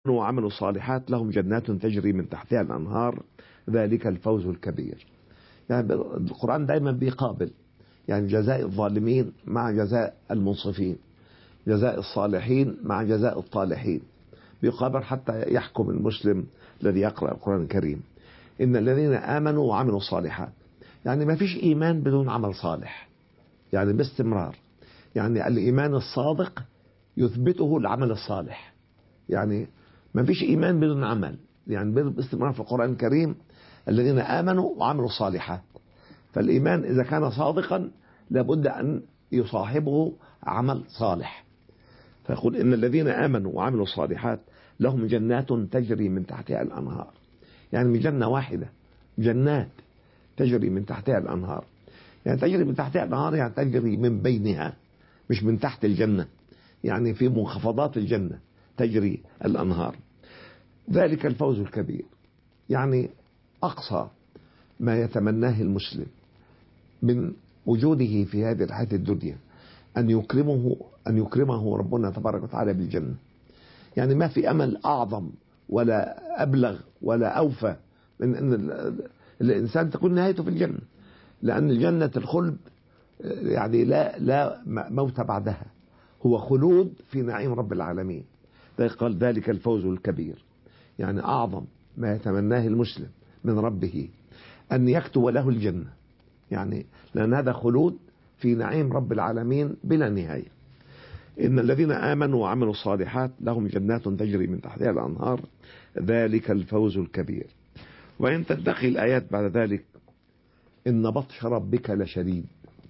وعملوا الصالحات لهم جنات تجري من تحتها الأنهار ذلك الفوز الكبير. يعني القرآن دائما بيقابل يعني جزاء الظالمين مع جزاء المنصفين، جزاء الصالحين مع جزاء الطالحين، بيقابل حتى يحكم المسلم الذي يقرأ القرآن الكريم إن الذين آمنوا وعملوا الصالحات. يعني ما فيش إيمان بدون عمل صالح، يعني باستمرار. يعني الإيمان الصادق يثبته العمل الصالح، يعني ما فيش إيمان بدون عمل، يعني باستمرار في القرآن الكريم الذين آمنوا وعملوا الصالحات. فالإيمان إذا كان صادقا لابد أن يصاحبه عمل صالح. فيقول إن الذين آمنوا وعملوا الصالحات لهم جنات تجري من تحتها الأنهار. يعني من جنة واحدة، جنات تجري من تحتها الأنهار. يعني تجري من تحتها الأنهار يعني تجري من بينها، مش من تحت الجنة، يعني في منخفضات الجنة تجري الأنهار. ذلك الفوز الكبير. يعني أقصى ما يتمناه المسلم من وجوده في هذه الحياة الدنيا أن يكرمه ربنا تبارك وتعالى بالجنة. يعني ما في أمل أعظم ولا أبلغ ولا أوفى من أن الإنسان تكون نهايته في الجنة، لأن الجنة الخلد يعني لا موت بعدها، هو خلود في نعيم رب العالمين. قال ذلك الفوز الكبير. يعني أعظم ما يتمناه المسلم من ربه أن يكتب له الجنة، يعني لأن هذا خلود في نعيم رب العالمين بلا نهاية. إن الذين آمنوا وعملوا الصالحات لهم جنات تجري من تحتها الأنهار ذلك الفوز الكبير. وإن تنتقي الآيات بعد ذلك إن بطش ربك لشديد،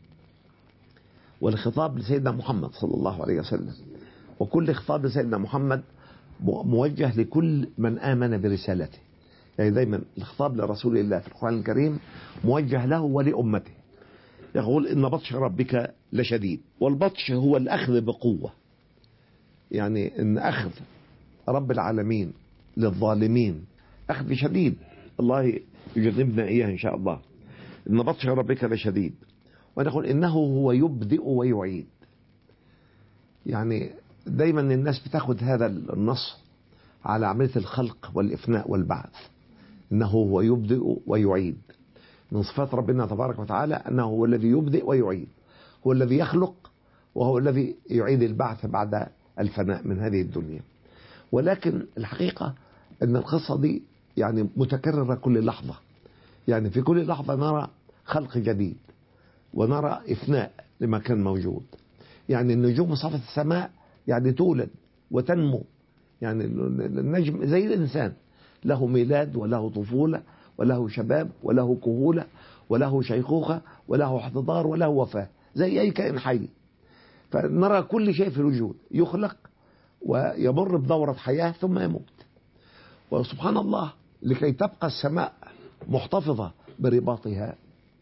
والخطاب لسيدنا محمد صلى الله عليه وسلم، وكل خطاب لسيدنا محمد موجه لكل من آمن برسالته. يعني دايما الخطاب لرسول الله في القرآن الكريم موجه له ولأمته. يقول إن بطش ربك لشديد، والبطش هو الأخذ بقوة، يعني إن أخذ رب العالمين للظالمين أخذ شديد. الله يجنبنا إياه إن شاء الله. إن بطش ربك لشديد. ونقول إنه هو يبدئ ويعيد. يعني دايما الناس بتاخد هذا النص على عملية الخلق والإفناء والبعث. إنه هو يبدئ ويعيد. من صفات ربنا تبارك وتعالى أنه هو الذي يبدئ ويعيد، هو الذي يخلق وهو الذي يعيد البعث بعد الفناء من هذه الدنيا. ولكن الحقيقة أن القصة دي يعني متكررة كل لحظة. يعني في كل لحظة نرى خلق جديد ونرى إفناء لما كان موجود. يعني النجوم صفة السماء يعني تولد وتنمو. يعني النجم زي الإنسان له ميلاد وله طفولة وله شباب وله كهولة وله شيخوخة وله احتضار وله وفاة زي أي كائن حي. فنرى كل شيء في الوجود يخلق ويمر بدورة حياة ثم يموت. وسبحان الله لكي تبقى السماء محتفظة برباطها،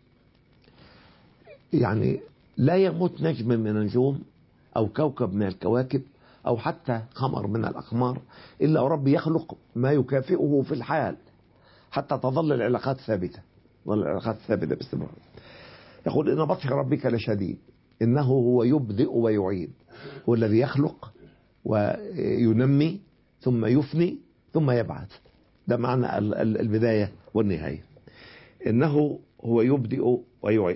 يعني لا يموت نجم من النجوم أو كوكب من الكواكب أو حتى قمر من الأقمار إلا ورب يخلق ما يكافئه في الحال حتى تظل العلاقات ثابتة، والعلاقات ثابتة باستمرار. يقول إن بطش ربك لشديد. إنه هو يبدئ ويعيد، هو الذي يخلق وينمي ثم يفني ثم يبعث. ده معنى البداية والنهاية. إنه هو يبدئ ويعيد.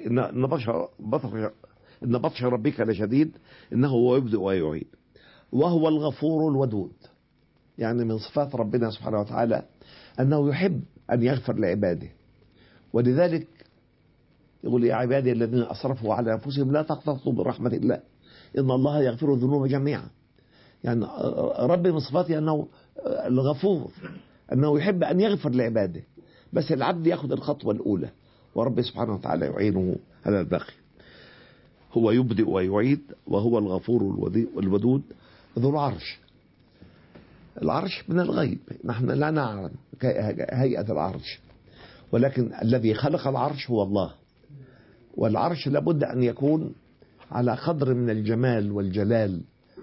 إن بطش ربك لشديد. إنه هو يبدئ ويعيد وهو الغفور الودود. يعني من صفات ربنا سبحانه وتعالى أنه يحب أن يغفر لعباده، ولذلك يقول يا عبادي الذين أسرفوا على أنفسهم لا تقنطوا من رحمة الله إن الله يغفر الذنوب جميعا. يعني رب من صفاته أنه الغفور، أنه يحب أن يغفر لعباده، بس العبد يأخذ الخطوة الأولى ورب سبحانه وتعالى يعينه على الباقي. هو يبدئ ويعيد وهو الغفور الودود ذو العرش. العرش من الغيب، نحن لا نعلم هيئة العرش، ولكن الذي خلق العرش هو الله. والعرش لابد أن يكون على قدر من الجمال والجلال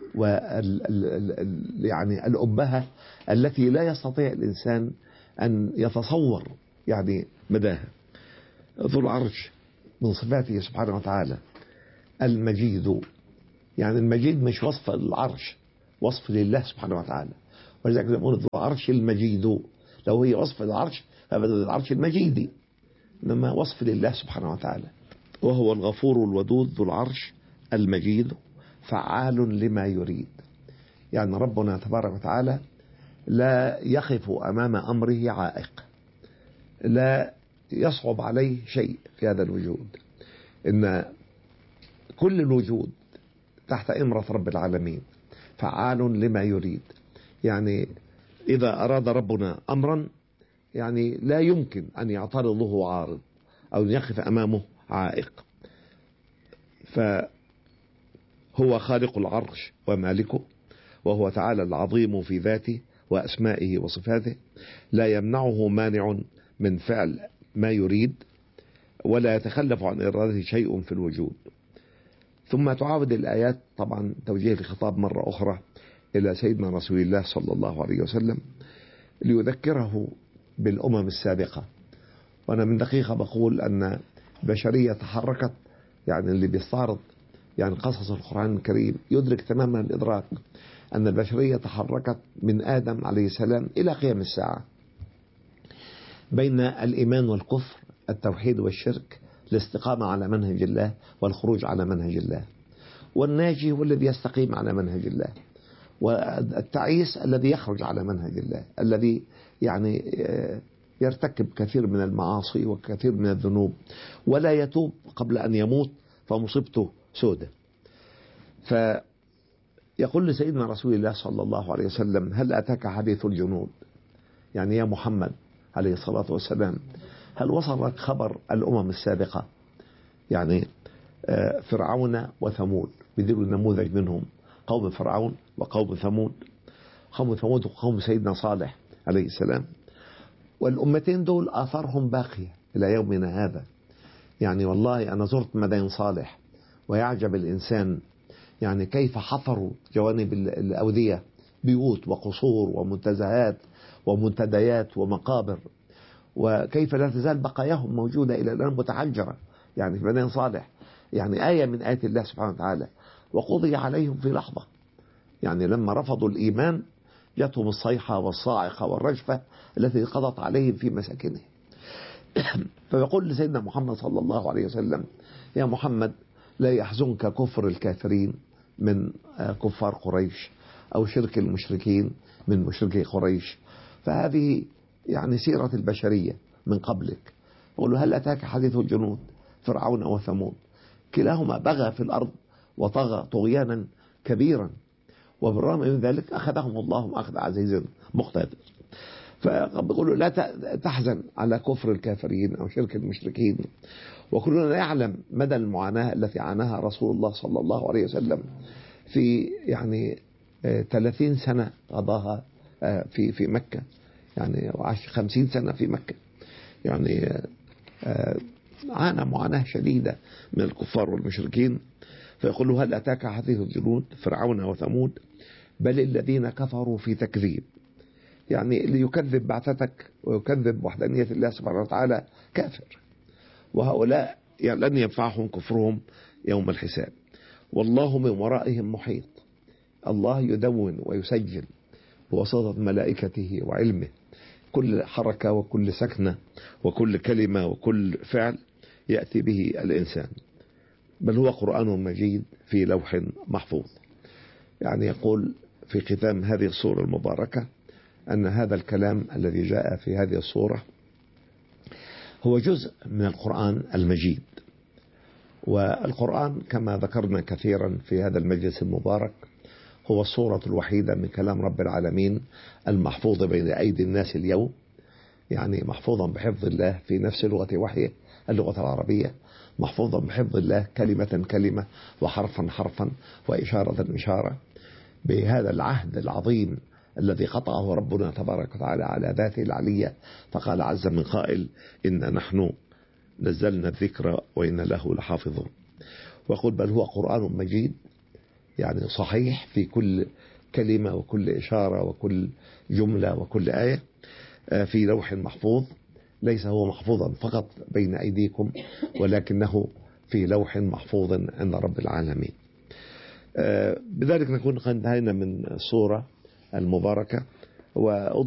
يعني الأبهة التي لا يستطيع الإنسان أن يتصور يعني مداها. ذو العرش من صفاته سبحانه وتعالى المجيد. يعني المجيد مش وصف العرش، وصف لله سبحانه وتعالى. ولذلك يقول ذو العرش المجيد، لو هي وصف العرش فبدل العرش المجيد، إنما وصف لله سبحانه وتعالى. وهو الغفور الودود ذو العرش المجيد فعال لما يريد. يعني ربنا تبارك وتعالى لا يقف أمام أمره عائق، لا يصعب عليه شيء في هذا الوجود، إن كل الوجود تحت إمرة رب العالمين، فعال لما يريد. يعني إذا أراد ربنا أمرا يعني لا يمكن أن يعترضه عارض أو يقف أمامه عائق. فهو خالق العرش ومالكه، وهو تعالى العظيم في ذاته وأسمائه وصفاته، لا يمنعه مانع من فعل ما يريد، ولا يتخلف عن إرادته شيء في الوجود. ثم تعاود الآيات طبعا توجيه الخطاب مرة أخرى إلى سيدنا رسول الله صلى الله عليه وسلم ليذكره بالأمم السابقة. وأنا من دقيقة بقول أن البشرية تحركت، يعني اللي بيستعرض يعني قصص القرآن الكريم يدرك تماما الإدراك أن البشرية تحركت من آدم عليه السلام إلى قيام الساعة بين الإيمان والكفر، التوحيد والشرك، الاستقامة على منهج الله والخروج على منهج الله. والناجي هو الذي يستقيم على منهج الله، والتعيس الذي يخرج على منهج الله، الذي يعني يرتكب كثير من المعاصي وكثير من الذنوب ولا يتوب قبل أن يموت فمصيبته سودة. فيقول لسيدنا رسول الله صلى الله عليه وسلم: هل أتاك حديث الجنود؟ يعني يا محمد عليه الصلاة والسلام، هل وصلك خبر الأمم السابقة؟ يعني فرعون وثمود بديروا النموذج منهم، قوم فرعون وقوم ثمود، قوم ثمود وقوم سيدنا صالح عليه السلام. والأمتين دول آثارهم باقية إلى يومنا هذا. يعني والله أنا زرت مدائن صالح ويعجب الإنسان يعني كيف حفروا جوانب الأودية بيوت وقصور ومنتزهات ومنتديات ومقابر، وكيف لا تزال بقاياهم موجودة إلى الآن متحجرة يعني في مدائن صالح، يعني آية من آيات الله سبحانه وتعالى. وقضي عليهم في لحظة، يعني لما رفضوا الإيمان جاتهم الصيحة والصاعقة والرجفة التي قضت عليهم في مساكنهم. فيقول لسيدنا محمد صلى الله عليه وسلم: يا محمد، لا يحزنك كفر الكافرين من كفار قريش أو شرك المشركين من مشركي قريش، فهذه يعني سيرة البشرية من قبلك. يقول له: هل أتاك حديث الجنود فرعون وثمود؟ كلاهما بغى في الأرض وطغى طغيانا كبيرا، وبالرغم من ذلك أخذهم الله أخذ عزيز مقتدر. فبيقول له: لا تحزن على كفر الكافرين أو شرك المشركين. وكلنا يعلم مدى المعاناة التي عاناها رسول الله صلى الله عليه وسلم في يعني 30 سنة قضاها في مكة، يعني وعاش 50 سنة في مكة، يعني عانى معاناة شديدة من الكفار والمشركين. فيقول له: هل أتاك حديث الجنود فرعون وثمود؟ بل الذين كفروا في تكذيب. يعني اللي يكذب بعثتك ويكذب وحدانية الله سبحانه وتعالى كافر، وهؤلاء لن ينفعهم كفرهم يوم الحساب. والله من ورائهم محيط. الله يدون ويسجل بواسطة ملائكته وعلمه كل حركة وكل سكنة وكل كلمة وكل فعل يأتي به الإنسان. بل هو قرآن مجيد في لوح محفوظ. يعني يقول في ختام هذه السورة المباركة أن هذا الكلام الذي جاء في هذه السورة هو جزء من القرآن المجيد. والقرآن كما ذكرنا كثيرا في هذا المجلس المبارك هو الصورة الوحيدة من كلام رب العالمين المحفوظ بين أيدي الناس اليوم، يعني محفوظا بحفظ الله في نفس لغة وحيه اللغة العربية، محفوظا بحفظ الله كلمة كلمة وحرفا حرفا وإشارة إشارة، بهذا العهد العظيم الذي قطعه ربنا تبارك وتعالى على ذاته العلية. فقال عز من قائل: إن نحن نزلنا الذكر وإن له لحافظون. ويقول: بل هو قرآن مجيد، يعني صحيح في كل كلمة وكل إشارة وكل جملة وكل آية، في لوح محفوظ. ليس هو محفوظا فقط بين أيديكم، ولكنه في لوح محفوظ عند رب العالمين. بذلك نكون قد انتهينا من السورة المباركة، و